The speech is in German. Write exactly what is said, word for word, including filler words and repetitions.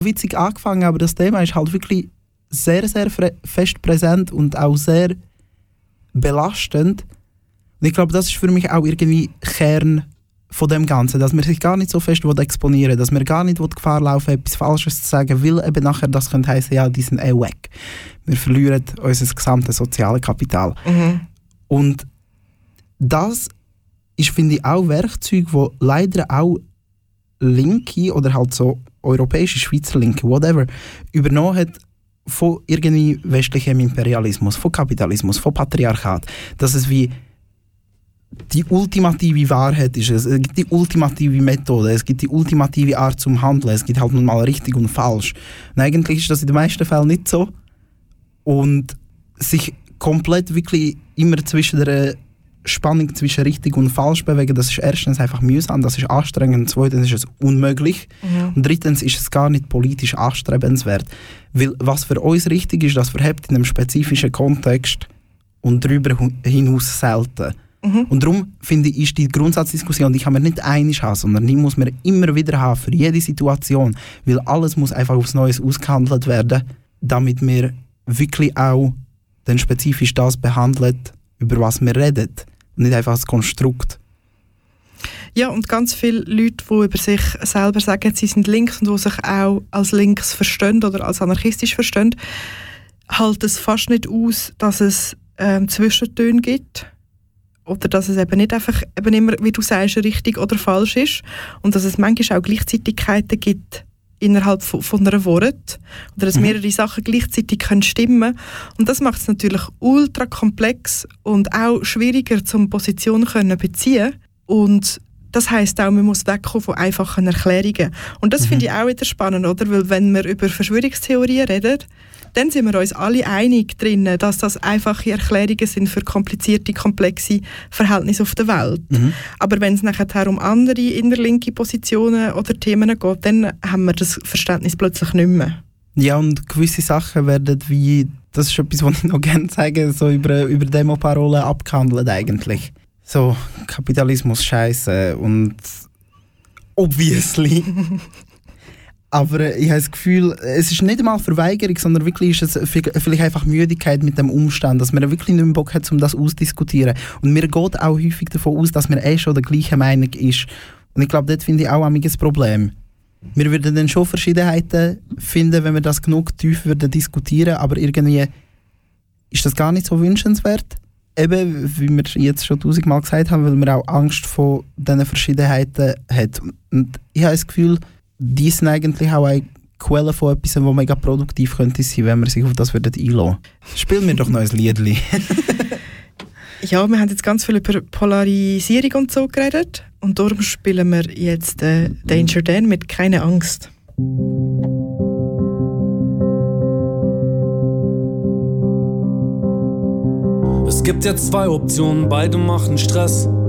witzig angefangen, aber das Thema ist halt wirklich sehr, sehr fest präsent und auch sehr belastend. Und ich glaube, das ist für mich auch irgendwie Kern von dem Ganzen, dass man sich gar nicht so fest exponieren will, dass man gar nicht Gefahr laufen etwas Falsches zu sagen, weil eben nachher das könnte heissen, ja, die sind eh weg. Wir verlieren unser gesamtes soziales Kapital. Mhm. Und das ist, finde ich, auch Werkzeug, wo leider auch Linke oder halt so europäische Schweizer Linke, whatever, übernommen hat von irgendwie westlichem Imperialismus, von Kapitalismus, von Patriarchat, dass es wie die ultimative Wahrheit ist, es gibt die ultimative Methode, es gibt die ultimative Art zum Handeln, es gibt halt nur mal richtig und falsch. Und eigentlich ist das in den meisten Fällen nicht so. Und sich komplett wirklich immer zwischen der Spannung zwischen richtig und falsch bewegen, das ist erstens einfach mühsam, das ist anstrengend, zweitens ist es unmöglich mhm. und drittens ist es gar nicht politisch anstrebenswert. Weil was für uns richtig ist, das verhebt in einem spezifischen Kontext und darüber hinaus selten. Mhm. Und darum finde ich, ist die Grundsatzdiskussion, die kann man nicht einmal haben, sondern die muss man immer wieder haben für jede Situation, weil alles muss einfach aufs Neues ausgehandelt werden, damit wir wirklich auch dann spezifisch das behandelt, über was wir reden. Und nicht einfach als Konstrukt. Ja, und ganz viele Leute, die über sich selber sagen, sie sind links und die sich auch als links verstehen oder als anarchistisch verstehen, halten es fast nicht aus, dass es ähm, Zwischentöne gibt. Oder dass es eben nicht einfach eben immer, wie du sagst, richtig oder falsch ist. Und dass es manchmal auch Gleichzeitigkeiten gibt innerhalb von, von einer Wort. Oder dass mhm. mehrere Sachen gleichzeitig können stimmen. Und das macht es natürlich ultra komplex und auch schwieriger, zum Position können beziehen. Und das heisst auch, man muss wegkommen von einfachen Erklärungen. Und das mhm. finde ich auch wieder spannend, oder? Weil wenn wir über Verschwörungstheorien reden, dann sind wir uns alle einig drin, dass das einfache Erklärungen sind für komplizierte, komplexe Verhältnisse auf der Welt. Mhm. Aber wenn es nachher um andere innerlinke Positionen oder Themen geht, dann haben wir das Verständnis plötzlich nicht mehr. Ja, und gewisse Sachen werden wie, das ist etwas, was ich noch gerne zeige, so über, über Demo-Parolen abgehandelt eigentlich. So, Kapitalismus scheiße und obviously. Aber ich habe das Gefühl, es ist nicht einmal Verweigerung, sondern wirklich ist es vielleicht einfach Müdigkeit mit dem Umstand, dass man wirklich nicht mehr Bock hat, um das auszudiskutieren. Und mir geht auch häufig davon aus, dass man eh schon der gleichen Meinung ist. Und ich glaube, dort finde ich auch ein Problem. Wir würden dann schon Verschiedenheiten finden, wenn wir das genug tief würden diskutieren, aber irgendwie ist das gar nicht so wünschenswert. Eben, wie wir jetzt schon tausendmal gesagt haben, weil man auch Angst vor diesen Verschiedenheiten hat. Und ich habe das Gefühl, die sind eigentlich auch eine Quelle von etwas, das mega produktiv könnte sein, wenn wir sich auf das einlassen würden. Spiel mir doch noch ein Liedli. Ja, wir haben jetzt ganz viel über Polarisierung und so geredet. Und darum spielen wir jetzt äh, Danger Dan mit «Keine Angst». Es gibt jetzt zwei Optionen, beide machen Stress.